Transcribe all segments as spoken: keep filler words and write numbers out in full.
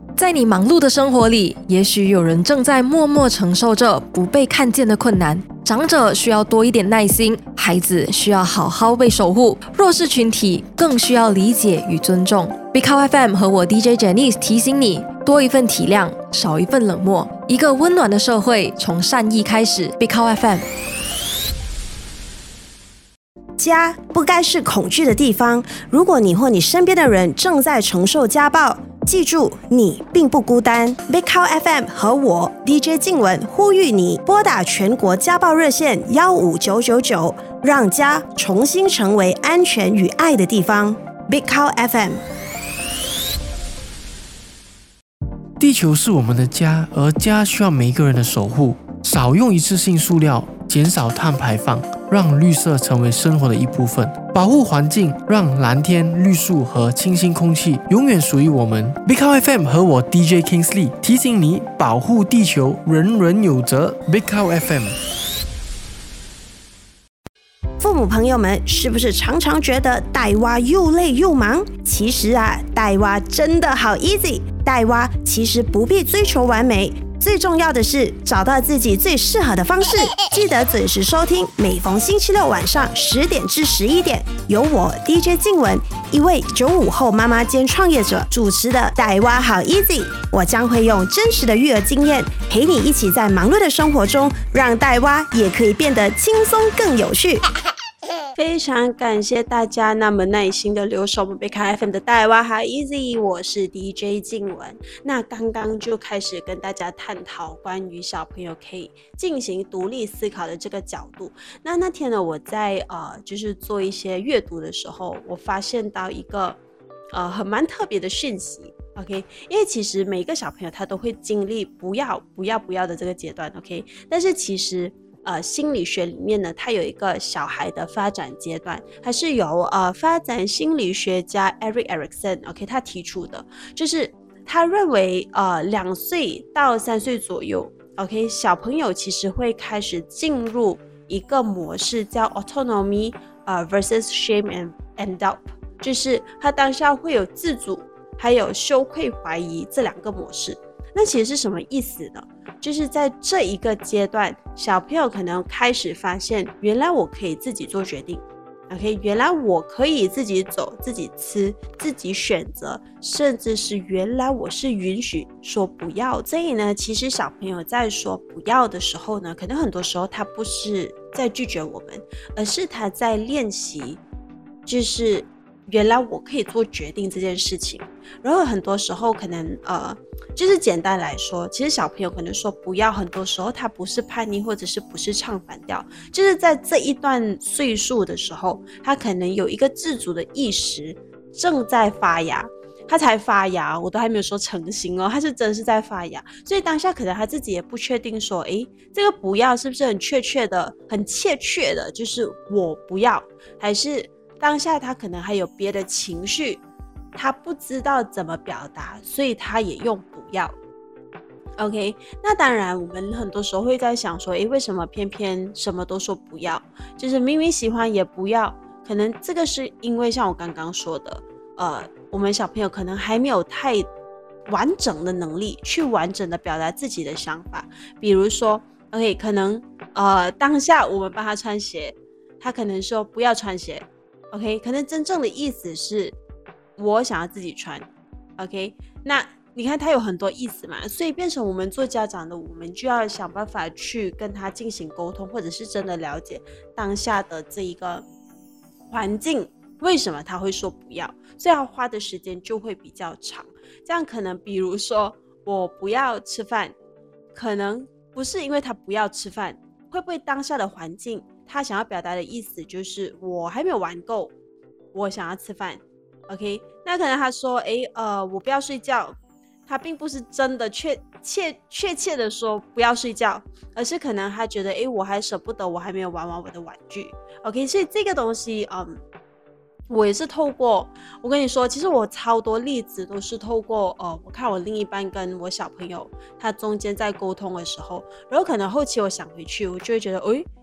在你忙碌的生活里，也许有人正在默默承受着不被看见的困难。长者需要多一点耐心，孩子需要好好被守护，弱势群体更需要理解与尊重。Big Cow F M 和我 D J Janice 提醒你，多一份体谅，少一份冷漠。一个温暖的社会从善意开始。Big Cow F M。 家不该是恐惧的地方。如果你或你身边的人正在承受家暴，记住，你并不孤单。Big Cow F M 和我 D J 静雯呼吁你拨打全国家暴热线幺五九九九，让家重新成为安全与爱的地方。Big Cow F M。 地球是我们的家，而家需要每一个人的守护。少用一次性塑料，减少碳排放，让绿色成为生活的一部分。保护环境，让蓝天、绿树和清新空气永远属于我们。Big Cow F M 和我 D J Kingsley 提醒你，保护地球，人人有责。Big Cow F M。 父母朋友们，是不是常常觉得带娃又累又忙？其实啊，带娃真的好 easy。带娃其实不必追求完美，最重要的是找到自己最适合的方式。记得准时收听，每逢星期六晚上十点至十一点，由我 D J 静雯，一位九五后妈妈兼创业者主持的《带娃好 easy》。我将会用真实的育儿经验，陪你一起在忙碌的生活中，让带娃也可以变得轻松更有趣。非常感谢大家那么耐心的留守我们Big Cow F M 的带娃好 easy， 我是 D J 静雯。那刚刚就开始跟大家探讨关于小朋友可以进行独立思考的这个角度。那那天呢，我在呃就是做一些阅读的时候，我发现到一个呃很蛮特别的讯息。OK， 因为其实每一个小朋友他都会经历不要不要不要的这个阶段 ，OK， 但是其实。呃，心理学里面呢，它有一个小孩的发展阶段，它是由呃发展心理学家 Erik Erikson，OK， 他提出的，就是他认为呃两岁到三岁左右 ，OK， 小朋友其实会开始进入一个模式叫 autonomy 呃 versus shame and and doubt， 就是他当下会有自主还有羞愧怀疑这两个模式。那其实是什么意思呢？就是在这一个阶段，小朋友可能开始发现，原来我可以自己做决定 ，OK， 原来我可以自己走、自己吃、自己选择，甚至是原来我是允许说不要。所以呢，其实小朋友在说不要的时候呢，可能很多时候他不是在拒绝我们，而是他在练习，就是原来我可以做决定这件事情。然后很多时候可能呃。就是简单来说，其实小朋友可能说不要，很多时候他不是叛逆，或者是不是唱反调，就是在这一段岁数的时候，他可能有一个自主的意识正在发芽，他才发芽，我都还没有说成型哦，他是真是在发芽，所以当下可能他自己也不确定说，诶，这个不要是不是很确切的、很切确的，就是我不要，还是当下他可能还有别的情绪。他不知道怎么表达，所以他也用不要。OK， 那当然我们很多时候会在想说，诶，为什么偏偏什么都说不要？就是明明喜欢也不要，可能这个是因为像我刚刚说的，呃，我们小朋友可能还没有太完整的能力去完整的表达自己的想法。比如说 OK， 可能呃当下我们帮他穿鞋，他可能说不要穿鞋 OK， 可能真正的意思是我想要自己穿 OK， 那你看他有很多意思嘛，所以变成我们做家长的，我们就要想办法去跟他进行沟通，或者是真的了解当下的这一个环境为什么他会说不要，所以要花的时间就会比较长。这样可能比如说我不要吃饭，可能不是因为他不要吃饭，会不会当下的环境他想要表达的意思就是我还没有玩够，我想要吃饭 OK， 那可能他说诶呃我不要睡觉，他并不是真的确切确切的说不要睡觉，而是可能他觉得诶我还舍不得，我还没有玩完我的玩具 OK， 所以这个东西嗯，我也是透过我跟你说，其实我超多例子都是透过呃，我看我另一半跟我小朋友他中间在沟通的时候，然后可能后期我想回去，我就会觉得诶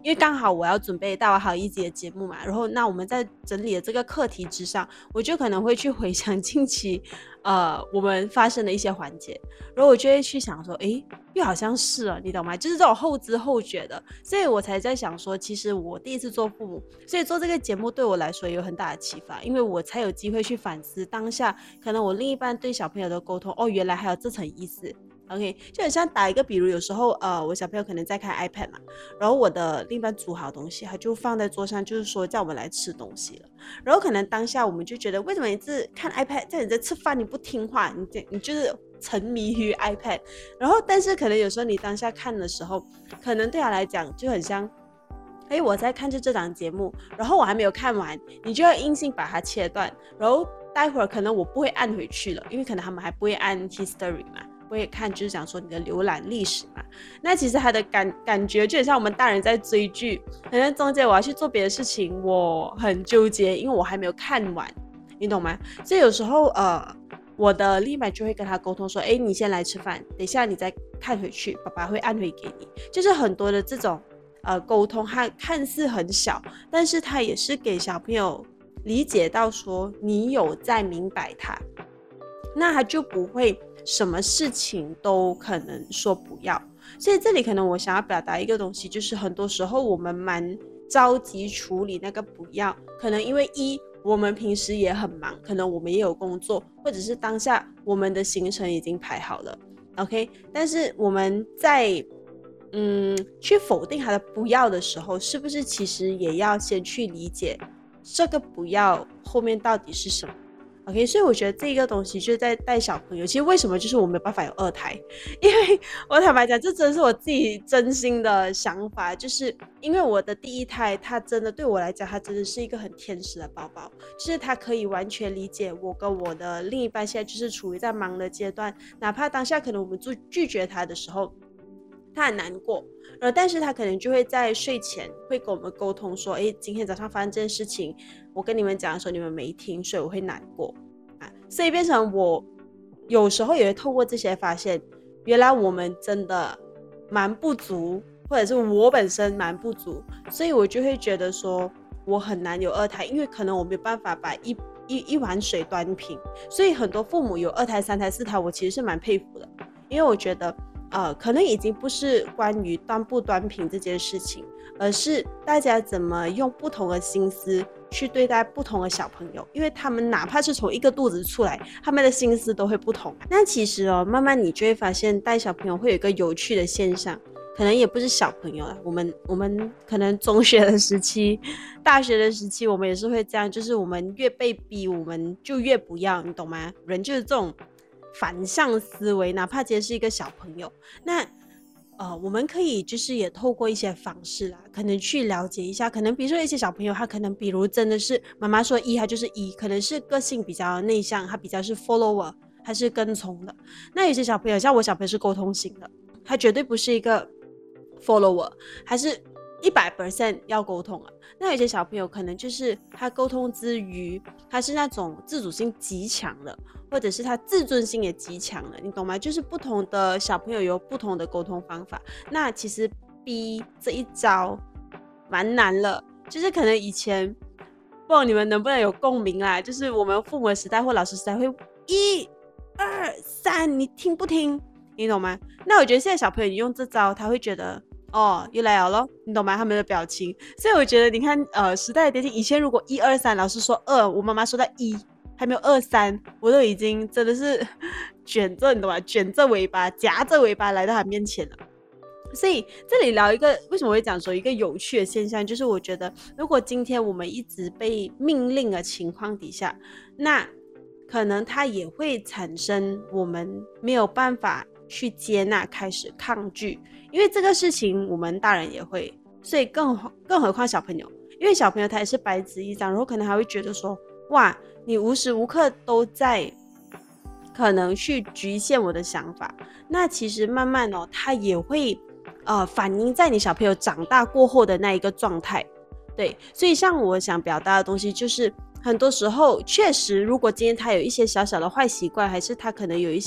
因为刚好我要准备大娃好一集的节目嘛，然后那我们在整理的这个课题之上，我就可能会去回想近期呃我们发生的一些环节，然后我就会去想说，诶，又好像是啊，你懂吗？就是这种后知后觉的，所以我才在想说，其实我第一次做父母，所以做这个节目对我来说也有很大的启发，因为我才有机会去反思当下可能我另一半对小朋友的沟通，哦，原来还有这层意思。OK， 就很像打一个比如，有时候呃，我小朋友可能在看 iPad 嘛，然后我的另一半煮好东西，他就放在桌上，就是说叫我们来吃东西了。然后可能当下我们就觉得，为什么你是看 iPad， 在你在吃饭你不听话，你你就是沉迷于 iPad。然后但是可能有时候你当下看的时候，可能对他来讲就很像，哎，我在看着这档节目，然后我还没有看完，你就要硬性把它切断，然后待会儿可能我不会按回去了，因为可能他们还不会按 history 嘛。我也看就是讲说你的浏览历史嘛，那其实他的感感觉就很像我们大人在追剧，可能中间我要去做别的事情，我很纠结，因为我还没有看完，你懂吗？所以有时候呃，我的另一半就会跟他沟通说，哎，你先来吃饭，等一下你再看回去，爸爸会按回给你，就是很多的这种呃沟通，它看似很小，但是它也是给小朋友理解到说你有在明白他，那他就不会什么事情都可能说不要。所以这里可能我想要表达一个东西，就是很多时候我们蛮着急处理那个不要，可能因为一我们平时也很忙，可能我们也有工作，或者是当下我们的行程已经排好了 OK， 但是我们在嗯去否定他的不要的时候，是不是其实也要先去理解这个不要后面到底是什么？OK， 所以我觉得这个东西就是在带小朋友，其实为什么就是我没有办法有二胎，因为我坦白讲，这真的是我自己真心的想法，就是因为我的第一胎，他真的对我来讲，他真的是一个很天使的宝宝，就是他可以完全理解我跟我的另一半现在就是处于在忙的阶段，哪怕当下可能我们拒绝他的时候，他很难过，呃，但是他可能就会在睡前会跟我们沟通说，诶，今天早上发生这件事情，我跟你们讲的时候你们没听，所以我会难过啊，所以变成我有时候也会透过这些发现，原来我们真的蛮不足，或者是我本身蛮不足，所以我就会觉得说我很难有二胎，因为可能我没有办法把一一一碗水端平，所以很多父母有二胎、三胎、四胎，我其实是蛮佩服的，因为我觉得呃，可能已经不是关于端不端平这件事情，而是大家怎么用不同的心思去对待不同的小朋友，因为他们哪怕是从一个肚子出来，他们的心思都会不同。那其实哦，慢慢你就会发现带小朋友会有一个有趣的现象，可能也不是小朋友啦，我们我们可能中学的时期、大学的时期，我们也是会这样，就是我们越被逼，我们就越不要，你懂吗？人就是这种反向思维，哪怕今天是一个小朋友，那呃，我们可以就是也透过一些方式啦，可能去了解一下，可能比如说一些小朋友，他可能比如真的是妈妈说一，他就是一，可能是个性比较内向，他比较是 follower， 他是跟从的。那有些小朋友，像我小朋友是沟通型的，他绝对不是一个 follower， 还是一百 percent 要沟通了。那有些小朋友可能就是他沟通之余，他是那种自主性极强的，或者是他自尊心也极强的，你懂吗？就是不同的小朋友有不同的沟通方法。那其实 B 这一招蛮难了，就是可能以前不知道你们能不能有共鸣啦，就是我们父母的时代或老师时代会一二三，你听不听？你懂吗？那我觉得现在小朋友你用这招，他会觉得哦，又来了咯，你懂吗？他们的表情，所以我觉得你看，呃，时代的迭起，以前如果一二三，老师说二，我妈妈说到一，还没有二三，我都已经真的是卷着，你懂吗？卷着尾巴，夹着尾巴来到他面前了。所以这里聊一个，为什么我会讲说一个有趣的现象，就是我觉得，如果今天我们一直被命令的情况底下，那可能它也会产生我们没有办法去接纳，开始抗拒。因为这个事情我们大人也会，所以更更何况小朋友，因为小朋友他也是白纸一张，然后可能还会觉得说，哇，你无时无刻都在可能去局限我的想法。那其实慢慢哦，他也会呃反映在你小朋友长大过后的那一个状态。对，所以像我想表达的东西就是，很多时候确实，如果今天他有一些小小的坏习惯，还是他可能有一些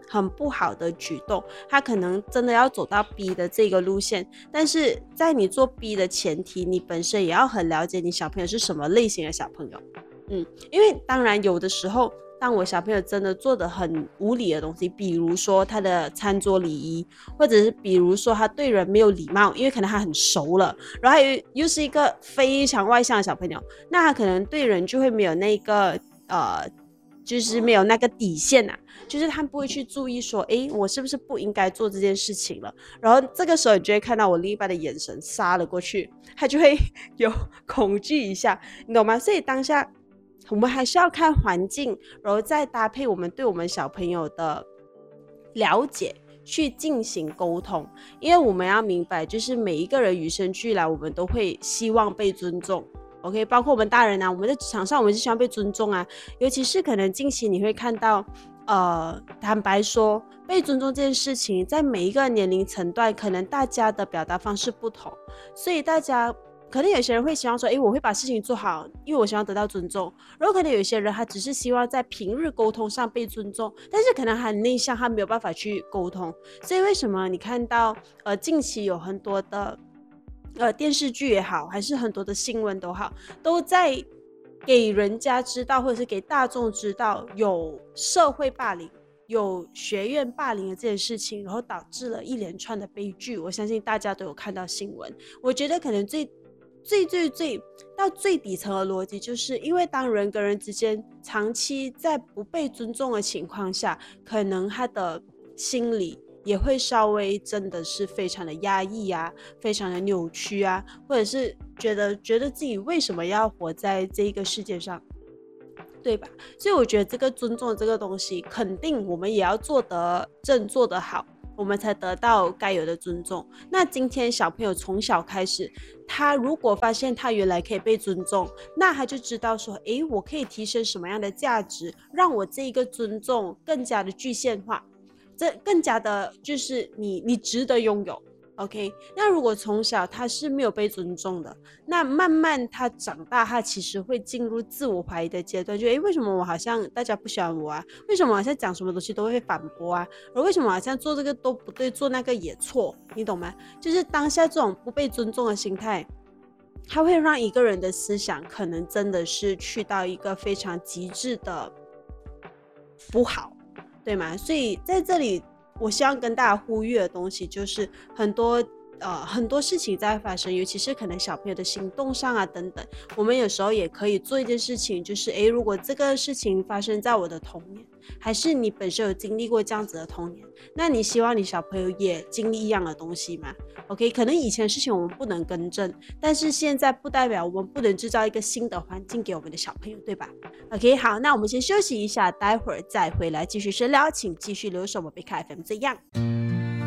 很不好的举动，他可能真的要走到 B 的这个路线，但是在你做 B 的前提，你本身也要很了解你小朋友是什么类型的小朋友。嗯，因为当然有的时候当我小朋友真的做的很无理的东西，比如说他的餐桌礼仪，或者是比如说他对人没有礼貌，因为可能他很熟了，然后他 又, 又是一个非常外向的小朋友，那他可能对人就会没有那个呃就是没有那个底线啊，就是他不会去注意说，诶，我是不是不应该做这件事情了？然后这个时候你就会看到我另一半的眼神杀了过去，他就会有恐惧一下，你懂吗？所以当下我们还是要看环境，然后再搭配我们对我们小朋友的了解去进行沟通，因为我们要明白，就是每一个人与生俱来，我们都会希望被尊重。OK， 包括我们大人啊，我们在职场上我们是希望被尊重啊，尤其是可能近期你会看到，呃，坦白说，被尊重这件事情，在每一个年龄层段，可能大家的表达方式不同，所以大家可能有些人会希望说，诶，我会把事情做好，因为我希望得到尊重。然后可能有些人他只是希望在平日沟通上被尊重，但是可能很内向，他没有办法去沟通。所以为什么你看到呃近期有很多的呃电视剧也好，还是很多的新闻都好，都在给人家知道，或者是给大众知道有社会霸凌，有学院霸凌的这件事情，然后导致了一连串的悲剧。我相信大家都有看到新闻。我觉得可能最最最最到最底层的逻辑，就是因为当人跟人之间长期在不被尊重的情况下，可能他的心理也会稍微真的是非常的压抑啊，非常的扭曲啊，或者是觉得觉得自己为什么要活在这个世界上，对吧？所以我觉得这个尊重这个东西，肯定我们也要做得正，做得好，我们才得到该有的尊重。那今天小朋友从小开始，他如果发现他原来可以被尊重，那他就知道说，诶，我可以提升什么样的价值，让我这一个尊重更加的具现化，这更加的就是你你值得拥有。 OK， 那如果从小他是没有被尊重的，那慢慢他长大，他其实会进入自我怀疑的阶段，就诶，为什么我好像大家不喜欢我啊？为什么好像讲什么东西都会反驳啊？而为什么好像做这个都不对，做那个也错？你懂吗？就是当下这种不被尊重的心态，它会让一个人的思想可能真的是去到一个非常极致的不好，对吗？所以在这里我希望跟大家呼吁的东西就是很多呃很多事情在发生，尤其是可能小朋友的行动上啊等等，我们有时候也可以做一件事情，就是诶，如果这个事情发生在我的童年，还是你本身有经历过这样子的童年，那你希望你小朋友也经历一样的东西吗？ OK， 可能以前的事情我们不能更正，但是现在不代表我们不能制造一个新的环境给我们的小朋友，对吧？ OK， 好，那我们先休息一下，待会儿再回来继续深聊，请继续留守我贝卡 F M 这样。